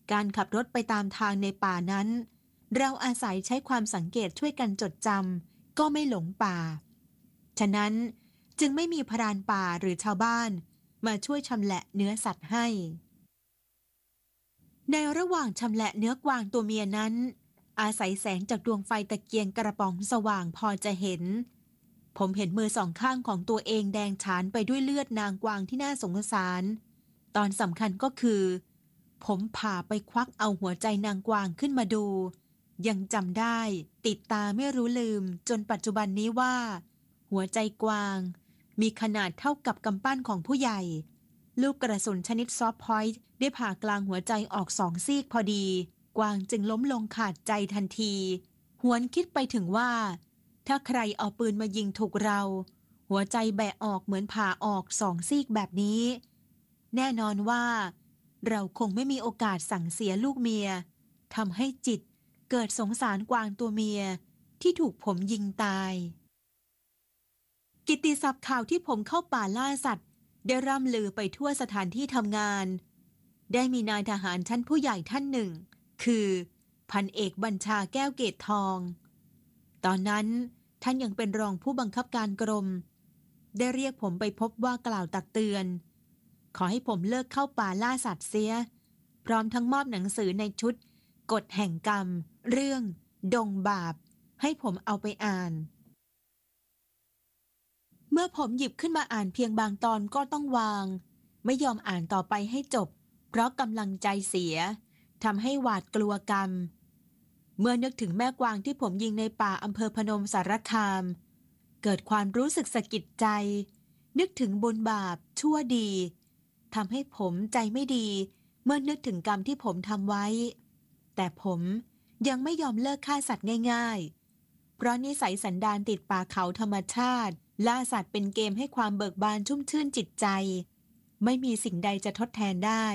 การขับรถไปตามทางในป่านั้นเราอาศัยใช้ความสังเกตช่วยกันจดจำก็ไม่หลงป่าฉะนั้นจึงไม่มีพรานป่าหรือชาวบ้านมาช่วยชำแหละเนื้อสัตว์ให้ในระหว่างชำแหละเนื้อกวางตัวเมียนั้นอาศัยแสงจากดวงไฟตะเกียงกระป๋องสว่างพอจะเห็นผมเห็นมือสองข้างของตัวเองแดงฉานไปด้วยเลือดนางกวางที่น่าสงสารตอนสำคัญก็คือผมผ่าไปควักเอาหัวใจนางกวางขึ้นมาดูยังจำได้ติดตาไม่รู้ลืมจนปัจจุบันนี้ว่าหัวใจกวางมีขนาดเท่ากับกำปั้นของผู้ใหญ่ลูกกระสุนชนิดซอฟต์พอยต์ได้ผ่ากลางหัวใจออกสองซีกพอดีกวางจึงล้มลงขาดใจทันทีหวนคิดไปถึงว่าถ้าใครเอาปืนมายิงถูกเราหัวใจแบะออกเหมือนผ่าออกสองซีกแบบนี้แน่นอนว่าเราคงไม่มีโอกาสสั่งเสียลูกเมียทำให้จิตเกิดสงสารกวางตัวเมียที่ถูกผมยิงตายกิตติศัพท์ข่าวที่ผมเข้าป่าล่าสัตว์ได้ร่ำลือไปทั่วสถานที่ทำงานได้มีนายทหารชั้นผู้ใหญ่ท่านหนึ่งคือพันเอกบัญชาแก้วเกตทองตอนนั้นท่านยังเป็นรองผู้บังคับการกรมได้เรียกผมไปพบว่ากล่าวตักเตือนขอให้ผมเลิกเข้าป่าล่าสัตว์เสียพร้อมทั้งมอบหนังสือในชุดกฎแห่งกรรมเรื่องดงบาปให้ผมเอาไปอ่านเมื่อผมหยิบขึ้นมาอ่านเพียงบางตอนก็ต้องวางไม่ยอมอ่านต่อไปให้จบเพราะกำลังใจเสียทำให้หวาดกลัวกรรมเมื่อนึกถึงแม่กวางที่ผมยิงในป่าอำเภอพนมสารคามเกิดความรู้สึกสะกิดใจนึกถึงบุญบาปชั่วดีทำให้ผมใจไม่ดีเมื่อนึกถึงกรรมที่ผมทำไว้แต่ผมยังไม่ยอมเลิกฆ่าสัตว์ง่ายๆเพราะนิสัยสันดานติดป่าเขาธรรมชาติล่าสัตว์เป็นเกมให้ความเบิกบานชุ่มชื่นจิตใจไม่มีสิ่งใดจะทดแทนได้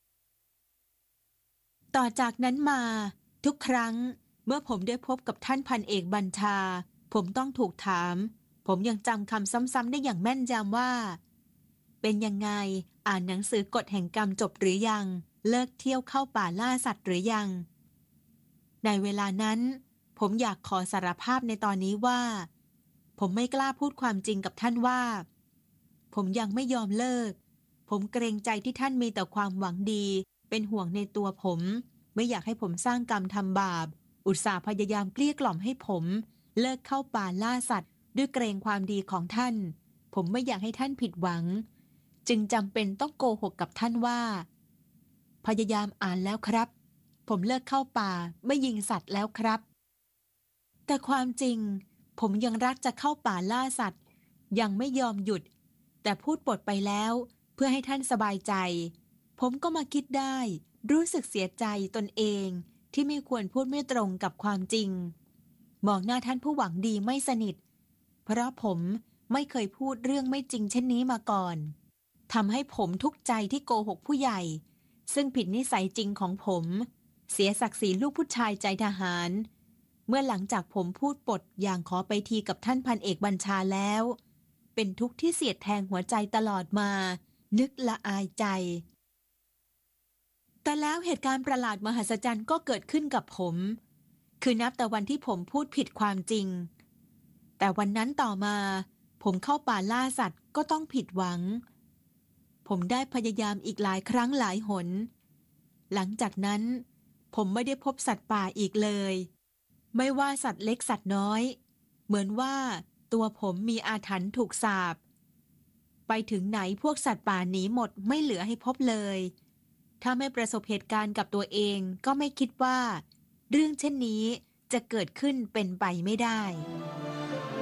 ต่อจากนั้นมาทุกครั้งเมื่อผมได้พบกับท่านพันเอกบัญชาผมต้องถูกถามผมยังจำคำซ้ำๆได้อย่างแม่นยำว่าเป็นยังไงอ่านหนังสือกฎแห่งกรรมจบหรือยังเลิกเที่ยวเข้าป่าล่าสัตว์หรือยังในเวลานั้นผมอยากขอสารภาพในตอนนี้ว่าผมไม่กล้าพูดความจริงกับท่านว่าผมยังไม่ยอมเลิกผมเกรงใจที่ท่านมีแต่ความหวังดีเป็นห่วงในตัวผมไม่อยากให้ผมสร้างกรรมทำบาปอุตส่าห์พยายามเกลี้ยกล่อมให้ผมเลิกเข้าป่าล่าสัตว์ด้วยเกรงความดีของท่านผมไม่อยากให้ท่านผิดหวังจึงจำเป็นต้องโกหกกับท่านว่าพยายามอ่านแล้วครับผมเลิกเข้าป่าไม่ยิงสัตว์แล้วครับแต่ความจริงผมยังรักจะเข้าป่าล่าสัตว์ยังไม่ยอมหยุดแต่พูดปดไปแล้วเพื่อให้ท่านสบายใจผมก็มาคิดได้รู้สึกเสียใจตนเองที่ไม่ควรพูดไม่ตรงกับความจริงมองหน้าท่านผู้หวังดีไม่สนิทเพราะผมไม่เคยพูดเรื่องไม่จริงเช่นนี้มาก่อนทำให้ผมทุกข์ใจที่โกหกผู้ใหญ่ซึ่งผิดนิสัยจริงของผมเสียศักดิ์ศรีลูกผู้ชายใจทหารเมื่อหลังจากผมพูดปดอย่างขอไปทีกับท่านพันเอกบัญชาแล้วเป็นทุกข์ที่เสียดแทงหัวใจตลอดมานึกละอายใจแต่แล้วเหตุการณ์ประหลาดมหัศจรรย์ก็เกิดขึ้นกับผมคือนับแต่วันที่ผมพูดผิดความจริงแต่วันนั้นต่อมาผมเข้าป่าล่าสัตว์ก็ต้องผิดหวังผมได้พยายามอีกหลายครั้งหลายหนหลังจากนั้นผมไม่ได้พบสัตว์ป่าอีกเลยไม่ว่าสัตว์เล็กสัตว์น้อยเหมือนว่าตัวผมมีอาถรรพ์ถูกสาปไปถึงไหนพวกสัตว์ป่าหนีหมดไม่เหลือให้พบเลยถ้าไม่ประสบเหตุการณ์กับตัวเองก็ไม่คิดว่าเรื่องเช่นนี้จะเกิดขึ้นเป็นไปไม่ได้